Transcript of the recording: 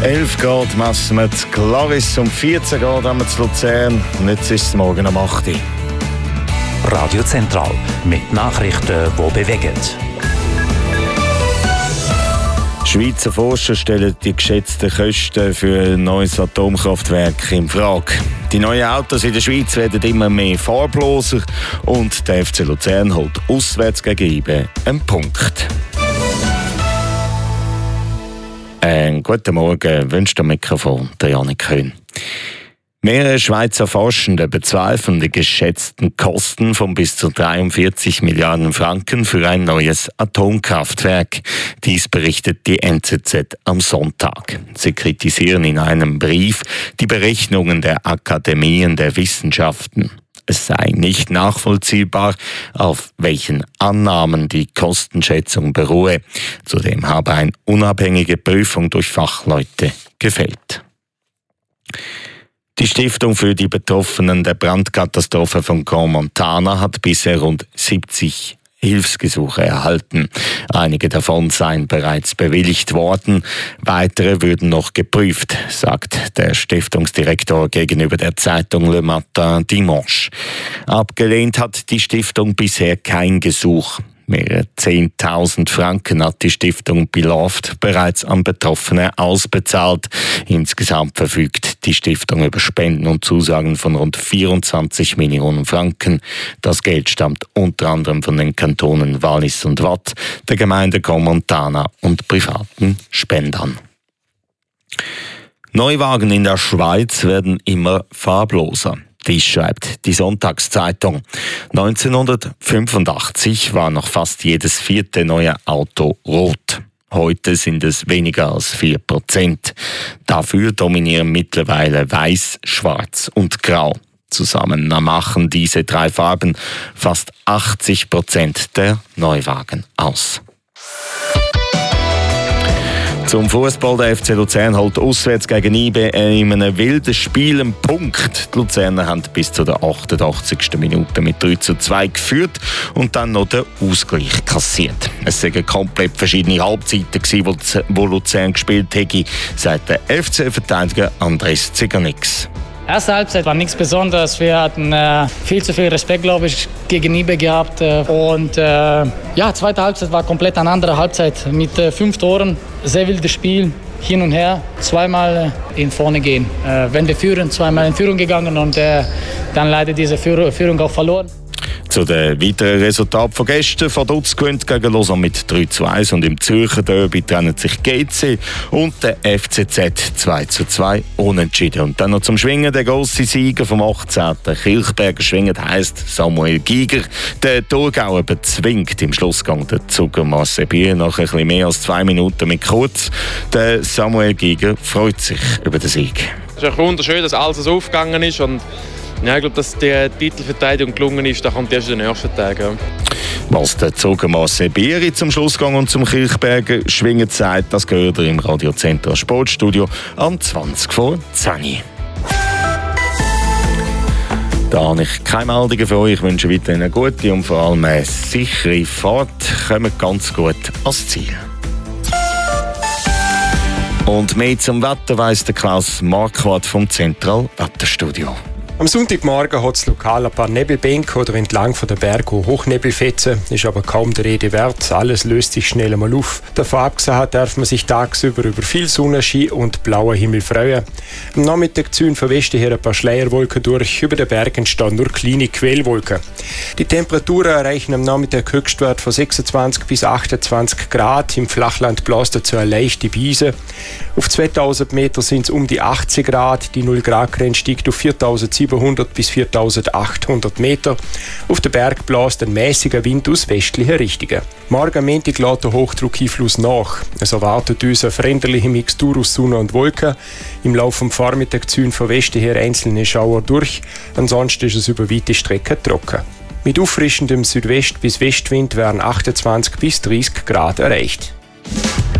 11 Grad messen wir zu Glaris, um 14 Grad haben wir zu Luzern und jetzt ist es morgen um 8 Uhr. Radio Zentral mit Nachrichten, die bewegen. Schweizer Forscher stellen die geschätzten Kosten für ein neues Atomkraftwerk in Frage. Die neuen Autos in der Schweiz werden immer mehr farbloser und der FC Luzern holt auswärts gegen IBE einen Punkt. Guten Morgen, wünscht am Mikrofon der Janik Köhn. Mehrere Schweizer Forschende bezweifeln die geschätzten Kosten von bis zu 43 Milliarden Franken für ein neues Atomkraftwerk. Dies berichtet die NZZ am Sonntag. Sie kritisieren in einem Brief die Berechnungen der Akademien der Wissenschaften. Es sei nicht nachvollziehbar, auf welchen Annahmen die Kostenschätzung beruhe. Zudem habe eine unabhängige Prüfung durch Fachleute gefehlt. Die Stiftung für die Betroffenen der Brandkatastrophe von Crans-Montana hat bisher rund 70 Hilfsgesuche erhalten. Einige davon seien bereits bewilligt worden, weitere würden noch geprüft, sagt der Stiftungsdirektor gegenüber der Zeitung Le Matin Dimanche. Abgelehnt hat die Stiftung bisher kein Gesuch. Mehrere 10.000 Franken hat die Stiftung Beloved bereits an Betroffene ausbezahlt. Insgesamt verfügt die Stiftung über Spenden und Zusagen von rund 24 Millionen Franken. Das Geld stammt unter anderem von den Kantonen Wallis und Waadt, der Gemeinde Crans-Montana und privaten Spendern. Neuwagen in der Schweiz werden immer farbloser. Dies schreibt die Sonntagszeitung. 1985 war noch fast jedes 4. neue Auto rot. Heute sind es weniger als 4%. Dafür dominieren mittlerweile Weiß, Schwarz und Grau. Zusammen machen diese 3 Farben fast 80% der Neuwagen aus. Zum Fußball, der FC Luzern holt auswärts gegen IBE in einem wilden Spiel einen Punkt. Die Luzerner haben bis zu der 88. Minute mit 3:2 geführt und dann noch den Ausgleich kassiert. Es waren komplett verschiedene Halbzeiten, wo Luzern gespielt hätte, sagt der FC-Verteidiger Andres Ziganix. Erste Halbzeit war nichts Besonderes. Wir hatten viel zu viel Respekt, glaube ich, gegen IBE gehabt. Zweite Halbzeit war komplett eine andere Halbzeit mit 5 Toren. Sehr wildes Spiel, hin und her, zweimal in vorne gehen. Wenn wir führen, zweimal in Führung gegangen und dann leider diese Führung auch verloren. Zu den weiteren Resultaten von gestern: Vaduz gewinnt gegen Lausanne mit 3:1 und im Zürcher Derby trennen sich GC und der FCZ 2:2 unentschieden. Und dann noch zum Schwingen der grosse Sieger vom 18. Kilchberger Schwingen heisst Samuel Giger. Der Thurgauer bezwingt im Schlussgang den Zuckermasse Bier nach ein bisschen mehr als 2 Minuten mit Kurz. Der Samuel Giger freut sich über den Sieg. Es ist wunderschön, dass alles so aufgegangen ist und ja, ich glaube, dass die Titelverteidigung gelungen ist, da kommt erst in den nächsten Tagen. Ja. Was der Zuckermasse Bieri zum Schlussgang und zum Kilchberger Schwingen sagt, das gehört ihr im Radio Zentral Sportstudio am 20:10. Da habe ich keine Meldungen für euch. Ich wünsche weiterhin eine gute und vor allem eine sichere Fahrt. Kommt ganz gut ans Ziel. Und mehr zum Wetter weiss der Klaus Marquardt vom Zentral Wetterstudio. Am Sonntagmorgen hat es lokal ein paar Nebelbänke oder entlang von der Berge Hochnebelfetzen. Ist aber kaum der Rede wert. Alles löst sich schnell einmal auf. Davon abgesehen darf man sich tagsüber über viel Sonnenschein und blauer Himmel freuen. Am Nachmittag ziehen von Westen her ein paar Schleierwolken durch. Über den Bergen entstehen nur kleine Quellwolken. Die Temperaturen erreichen am Nachmittag Höchstwert von 26 bis 28 Grad. Im Flachland bläst dazu eine leichte Brise. Auf 2000 Meter sind es um die 80 Grad. Die 0-Grad-Grenze steigt auf 4700 bis 4800 Meter. Auf den Berg bläst ein mäßiger Wind aus westlicher Richtung. Morgen am Montag lässt der Hochdruckeinfluss nach. Es erwartet uns eine veränderliche Mixtur aus Sonne und Wolken. Im Laufe des Vormittags ziehen von Westen her einzelne Schauer durch. Ansonsten ist es über weite Strecken trocken. Mit auffrischendem Südwest- bis Westwind werden 28 bis 30 Grad erreicht.